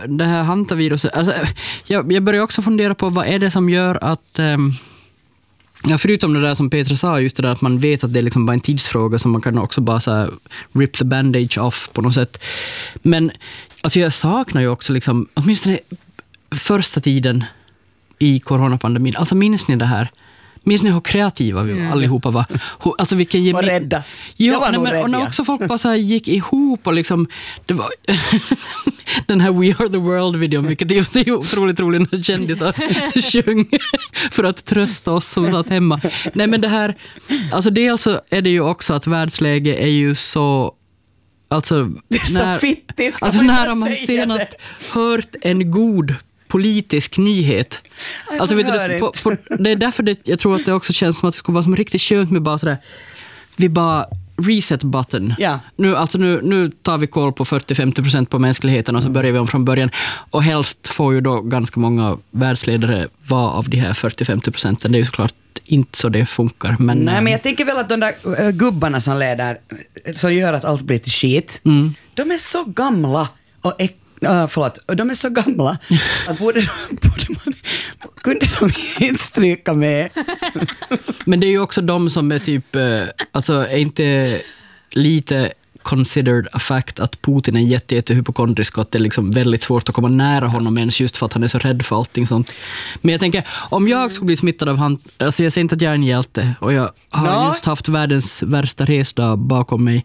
det här hantaviruset, alltså, jag börjar också fundera på vad är det som gör att förutom det där som Petra sa, just det där att man vet att det är liksom bara en tidsfråga som man kan också bara så här, rip the bandage off på något sätt. Men alltså jag saknar ju också liksom, åtminstone första tiden i coronapandemin, alltså minns ni det här? Minns ni hur kreativa vi allihopa var? Alltså vilken och rädda. Ja, och när också folk bara så här gick ihop och liksom, det var den här We Are The World-videon, vilket är så otroligt roligt när kändisar sjöng för att trösta oss som satt hemma. Nej, men det här, alltså dels är det ju också att världsläge är ju så, alltså det är så fittigt. Alltså när har man senast hört en god politisk nyhet? Alltså, vet du, det är därför jag tror att det också känns som att det skulle vara som riktigt skönt med bara sådär, vi bara reset button. Ja. Nu tar vi koll på 40-50% på mänskligheten och så börjar vi om från början. Och helst får ju då ganska många världsledare vara av de här 40-50%. Det är ju såklart inte så det funkar. Men jag tänker väl att de där gubbarna som leder, som gör att allt blir till skit, de är så gamla och de är så gamla att kunde de inte stryka med. Men det är ju också de som är typ, alltså är inte lite considered a fact att Putin är jättehypokondrisk och att det är liksom väldigt svårt att komma nära honom ens just för att han är så rädd för allting sånt. Men jag tänker, om jag skulle bli smittad av han, alltså jag säger inte att jag är en hjälte och jag har just haft världens värsta resdag bakom mig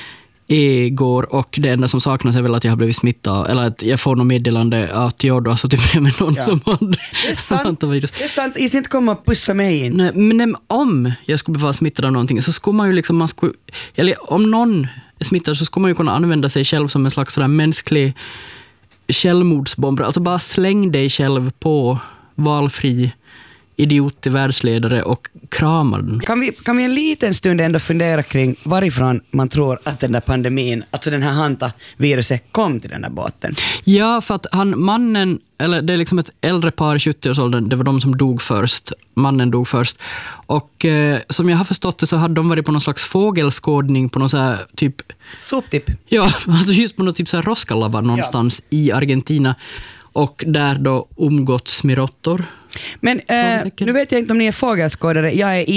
igår och det enda som saknas är väl att jag har blivit smittad eller att jag får något meddelande att Teodor har suttit bredvid någon som hade hantavirus. Det är sant, jag ska inte komma och pussa mig in. Nej, men om jag skulle vara smittad av någonting så skulle man ju liksom, eller om någon är smittad så skulle man ju kunna använda sig själv som en slags sådär mänsklig självmordsbomb. Alltså bara släng dig själv på valfri idiot till världsledare och kramar den. Kan vi en liten stund ändå fundera kring varifrån man tror att den där pandemin, alltså den här hantaviruset kom till den där båten? Ja, för att mannen, eller det är liksom ett äldre par i 70-årsåldern, det var de som dog först. Mannen dog först. Och som jag har förstått det så hade de varit på någon slags fågelskådning på någon så här typ... Soptipp. Ja, alltså just på någon typ så här Roskalava någonstans i Argentina. Och där då umgåtts med råttor. Men nu vet jag inte om ni är fågelskådare. Jag är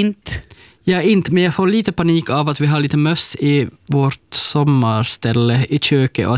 inte, men jag får lite panik av att vi har lite möss i vårt sommarställe i köket och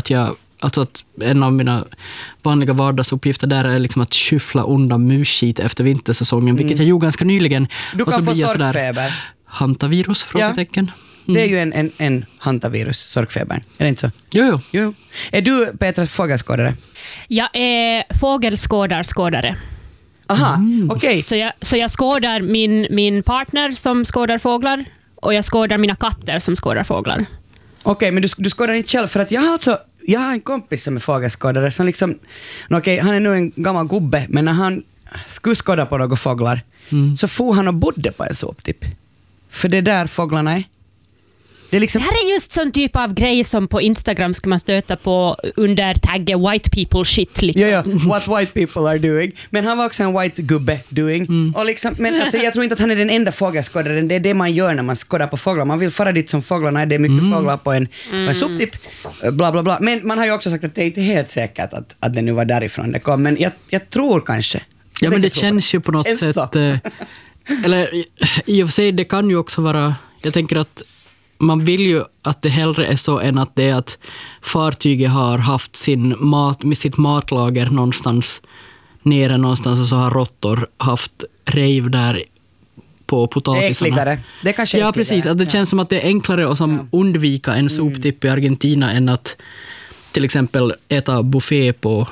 att en av mina vanliga vardagsuppgifter där är liksom att skyffla undan musskit efter vintersäsongen, vilket jag gjorde ganska nyligen. Du kan få sorkfeber. Hantavirus, frågetecken. Ja. Det är ju en hantavirus, sorkfebern. Är det inte så? Jo. Är du, Petra, fågelskådare? Jag är fågelskådare. Aha, okej. Så jag skådar min partner som skådar fåglar och jag skådar mina katter som skådar fåglar. Okej, men du skådar inte själv för att jag har en kompis som är fågelskådare som liksom, han är nu en gammal gubbe, men när han skulle skåda på några fåglar så får han och bodde på en soptipp. För det är där fåglarna är. Det här är just sån typ av grej som på Instagram ska man stöta på under taggen white people shit. Liksom. Ja, what white people are doing. Men han var också en white gubbe doing. Och liksom, men alltså, jag tror inte att han är den enda fågelskådaren. Det är det man gör när man skådar på fåglar. Man vill fara dit som fåglarna är. Det är mycket fåglar på en soptipp. Bla bla bla. Men man har ju också sagt att det är inte helt säkert att det nu var därifrån det kom. Men jag tror kanske. Ja, men det känns ju på något sätt... eller i och för sig, det kan ju också vara... Jag tänker att man vill ju att det hellre är så än att det är att fartyget har haft sitt matlager någonstans nere någonstans och så har råttor haft rejv där på potatisarna. Det kanske är ja, precis. Att det känns som att det är enklare att undvika en soptipp i Argentina än att till exempel äta buffé på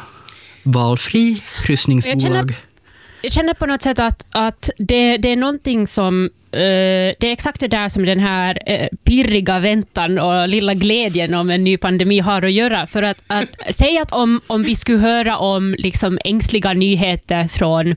valfri kryssningsbolag. Jag känner på något sätt att det är någonting som det är exakt det där som den här pirriga väntan och lilla glädjen om en ny pandemi har att göra. För att säga att om vi skulle höra om liksom ängsliga nyheter från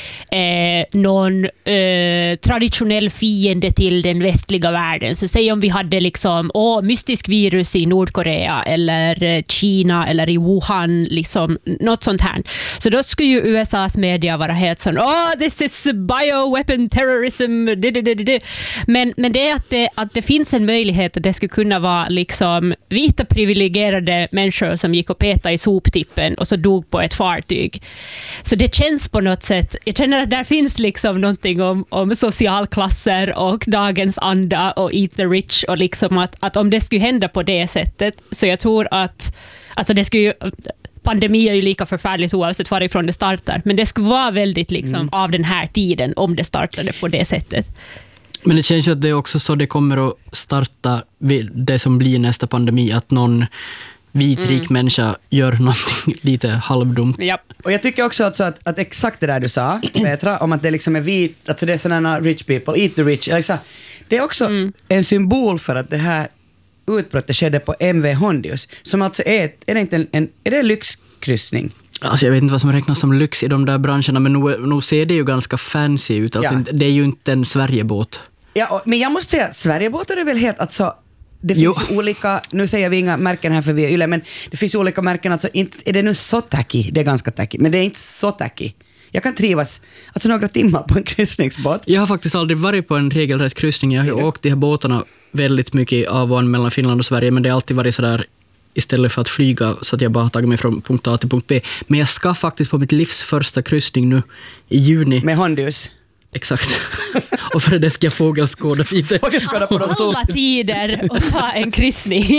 någon traditionell fiende till den västliga världen, så säg om vi hade liksom mystisk virus i Nordkorea eller Kina eller i Wuhan, liksom något sånt här. Så då skulle ju USAs media vara helt sån, this is bioweapon terrorism, Men det är att det finns en möjlighet att det skulle kunna vara liksom vita privilegierade människor som gick och petade i soptippen och så dog på ett fartyg. Så det känns på något sätt, jag känner att där finns liksom någonting om socialklasser och dagens anda och eat the rich och liksom att om det skulle hända på det sättet, så jag tror att alltså det skulle ju, pandemi är ju lika förfärligt oavsett varifrån det startar, men det skulle vara väldigt liksom av den här tiden om det startade på det sättet. Men det känns ju att det är också så det kommer att starta vid det som blir nästa pandemi, att någon vitrik människa gör någonting lite halvdumt. Ja. Och jag tycker också att exakt det där du sa, Petra, om att det liksom är vit, alltså det är sådana rich people, eat the rich, liksom, det är också en symbol för att det här utbrottet skedde på MV Hondius, som alltså är det inte är det en lyxkryssning? Alltså jag vet inte vad som räknas som lyx i de där branscherna, men nog ser det ju ganska fancy ut. Alltså det är ju inte en Sverigebåt. Ja, men jag måste säga, Sverigebåtar är väl helt, alltså det finns olika, nu säger vi inga märken här för vi är Yle, men det finns olika märken, alltså inte, är det nu så tacky, det är ganska tacky, men det är inte så tacky. Jag kan trivas alltså några timmar på en kryssningsbåt. Jag har faktiskt aldrig varit på en regelrätt kryssning. Jag har åkt de här båtarna väldigt mycket av och an mellan Finland och Sverige, men det har alltid varit sådär istället för att flyga så att jag bara har tagit mig från punkt A till punkt B. Men jag ska faktiskt på mitt livs första kryssning nu i juni. Med Hondius? Exakt. Och för det ska jag fågelskåda lite. Fågelskåda på alla tider och ta en kryssning.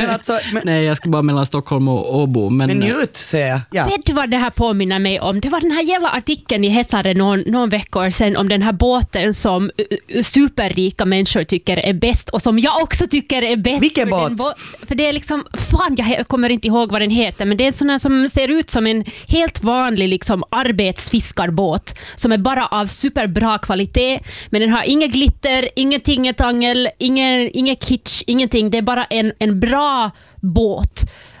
Nej, jag ska bara mellan Stockholm och Åbo. Men njut, säger jag. Ja. Vet du vad det här påminner mig om? Det var den här jävla artikeln i Hesare någon veckor sedan om den här båten som superrika människor tycker är bäst och som jag också tycker är bäst. Vilken båt? För det är liksom, fan jag kommer inte ihåg vad den heter, men det är en sån här som ser ut som en helt vanlig liksom arbetsfiskarbåt som är bara av superbra kvalitet, men den har inget glitter, inget tingetangel, inget kitsch, ingenting. Det är bara en bra båt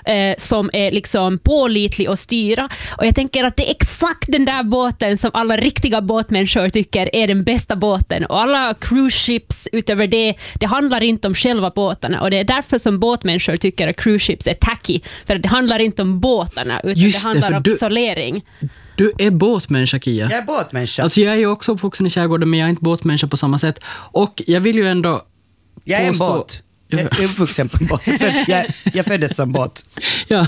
som är liksom pålitlig att styra. Och jag tänker att det är exakt den där båten som alla riktiga båtmänniskor tycker är den bästa båten. Och alla cruise ships utöver det handlar inte om själva båtarna. Och det är därför som båtmänniskor tycker att cruise ships är tacky. För det handlar inte om båtarna, utan det handlar om isolering. Du är båtmänniska, Kia. Jag är båtmänniska. Alltså jag är ju också uppvuxen i skärgården, men jag är inte båtmänniska på samma sätt. Och jag vill ju ändå jag är en båt. Jag är uppvuxen på en båt. Jag föddes som båt. Ja.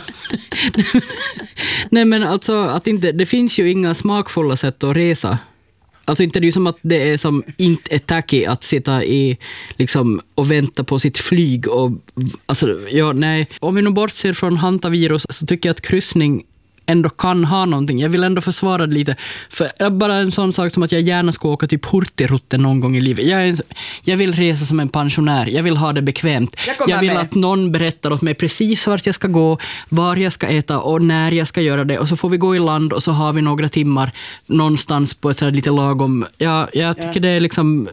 Nej, men alltså att inte, det finns ju inga smakfulla sätt att resa. Alltså inte det är ju som att det är som inte är tacky att sitta i liksom och vänta på sitt flyg och alltså nej. Om vi nu bortser från hantavirus så tycker jag att kryssning ändå kan ha någonting. Jag vill ändå försvara det lite. För bara en sån sak som att jag gärna ska åka typ Hurtigruten någon gång i livet. Jag vill resa som en pensionär. Jag vill ha det bekvämt. Jag vill att någon berättar åt mig precis vart jag ska gå, var jag ska äta och när jag ska göra det. Och så får vi gå i land och så har vi några timmar någonstans på ett så här lite lagom. Jag tycker det är liksom...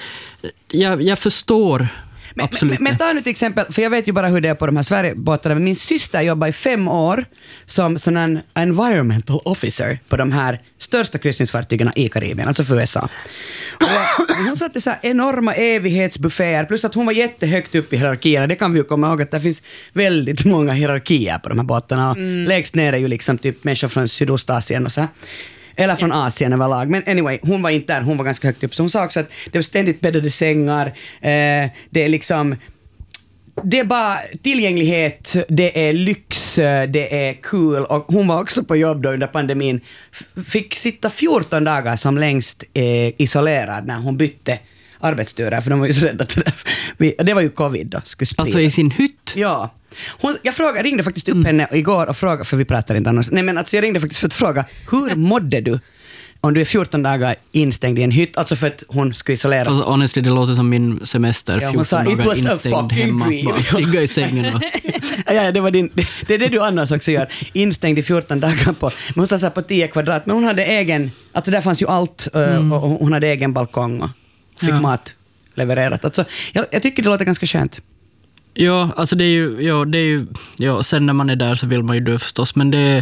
Jag förstår... Men ta nu ett exempel, för jag vet ju bara hur det är på de här Sverigebåtarna, men min syster jobbar i 5 år som sån en environmental officer på de här största kryssningsfartygen i Karibien, alltså för USA. Och hon satte så här enorma evighetsbufféer, plus att hon var jättehögt upp i hierarkierna. Det kan vi ju komma ihåg att det finns väldigt många hierarkier på de här båtarna. Lägst ner är ju liksom typ människor från Sydostasien och så här. Eller från Asien överlag. Men anyway, hon var inte där, hon var ganska högt upp. Så hon sa också att det var ständigt bäddade sängar. Det är liksom... Det är bara tillgänglighet, det är lyx, det är cool. Och hon var också på jobb då under pandemin. Fick sitta 14 dagar som längst isolerad när hon bytte arbetsturer. För de var ju så rädda till det. Det var ju covid då. Alltså i sin hytt? Ja. Jag ringde faktiskt upp henne igår och frågade, för vi pratar inte annars. Nej, men alltså jag ringde faktiskt för att fråga, hur mådde du om du är 14 dagar instängd i en hytt, alltså för att hon skulle isoleras? Alltså honestly, det låter som min semester, 14 dagar instängd hemma, bara ligga i sängen och... Ja, det är det du annars också gör, instängd i 14 dagar på, men hon sa så här på 10 kvadrat, men hon hade egen, alltså där fanns ju allt, och hon hade egen balkong och fick mat levererat. Alltså, jag tycker det låter ganska skönt. Ja, alltså det är ju sen när man är där så vill man ju dö förstås, men det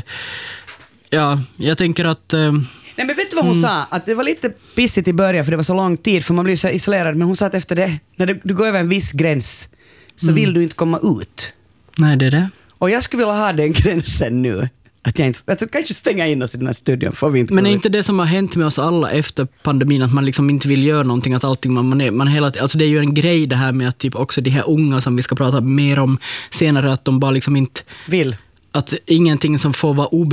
jag tänker att nej, men vet du vad hon sa? Att det var lite pissigt i början för det var så lång tid för man blir så isolerad, men hon sa att efter det, när du går över en viss gräns så vill du inte komma ut. Nej, det är det. Och jag skulle vilja ha den gränsen nu. Att jag inte, alltså, kanske stänga in oss i den här studion, får vi inte. Men är inte det som har hänt med oss alla efter pandemin, att man liksom inte vill göra någonting, att allting man hela, alltså det är ju en grej det här med att typ också de här unga som vi ska prata mer om senare, att de bara liksom inte vill. Att ingenting som får vara